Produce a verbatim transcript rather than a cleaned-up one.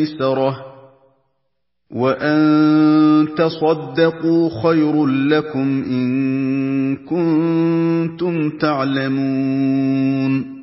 مَيْسَرَةٌ ۚ وَأَن تَصَدَّقُوا خَيْرٌ لَّكُمْ إِن كُنتُمْ تَعْلَمُونَ